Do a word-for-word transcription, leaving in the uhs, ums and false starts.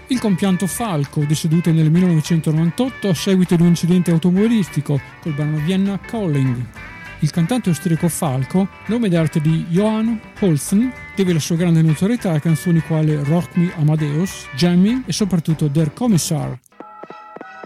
Il compianto Falco, deceduto nel millenovecentonovantotto a seguito di un incidente automobilistico col brano Vienna Calling. Il cantante austriaco Falco, nome d'arte di Johann Holsten, deve la sua grande notorietà a canzoni quali Rock Me Amadeus, Jamming e soprattutto Der Kommissar,